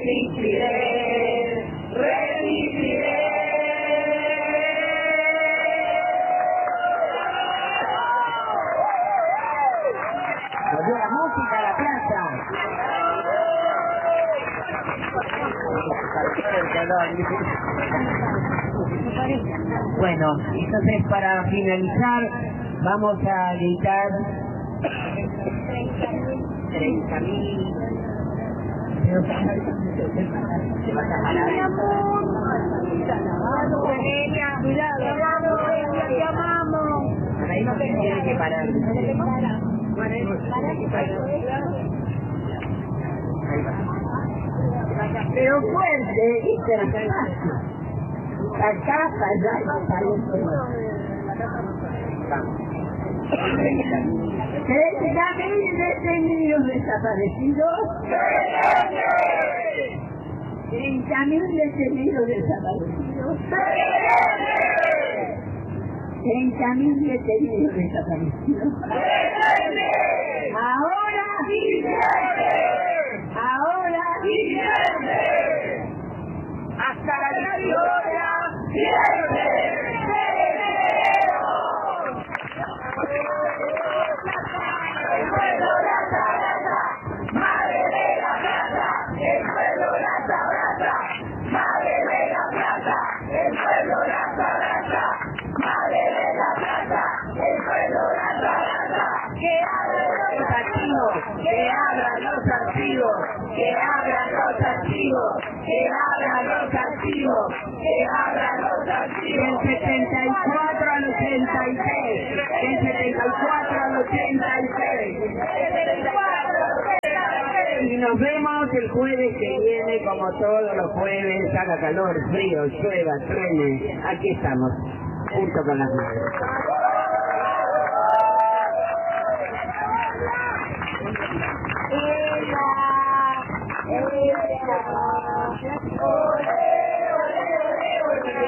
resistiré, resistiré. Volvió la música a la plaza. Bueno, entonces para finalizar vamos a gritar 30.000. Se va a parar. Te amamos. Ahí no tiene que parar. Pero fuerte, ¿viste? La casa ya está ¿30.000 detenidos desaparecidos? 30.000 detenidos desaparecidos. 30.000 detenidos desaparecidos. Ahora, hasta la victoria siempre. El pueblo la abraza, madre de la plaza. El pueblo la abraza, madre de la plaza. El pueblo la abraza, madre de la plaza. El pueblo la abraza. Que abran los archivos, que abran los archivos, que abran los archivos, que abran los archivos, que abran los archivos. del 74 al 86, del 74 al 86. Y nos vemos el jueves que viene, como todos los jueves, haga calor, frío, llueva, truene. Aquí estamos, junto con las madres.